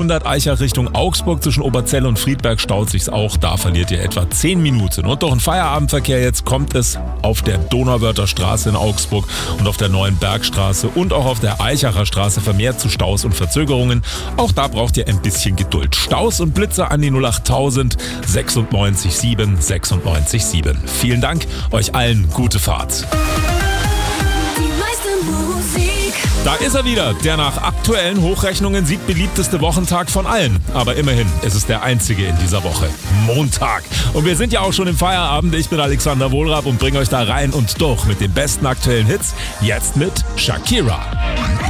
A100 Aichach Richtung Augsburg zwischen Oberzell und Friedberg staut sich's auch. Da verliert ihr etwa 10 Minuten. Und durch den Feierabendverkehr jetzt kommt es auf der Donauwörther Straße in Augsburg und auf der Neuen Bergstraße und auch auf der Aichacher Straße vermehrt zu Staus und Verzögerungen. Auch da braucht ihr ein bisschen Geduld. Staus und Blitzer an die 08000 96 7 96 7. Vielen Dank, euch allen gute Fahrt. Da ist er wieder, der nach aktuellen Hochrechnungen siegbeliebteste Wochentag von allen. Aber immerhin, es ist der einzige in dieser Woche. Montag. Und wir sind ja auch schon im Feierabend. Ich bin Alexander Wohlrab und bringe euch da rein und durch mit den besten aktuellen Hits. Jetzt mit Shakira.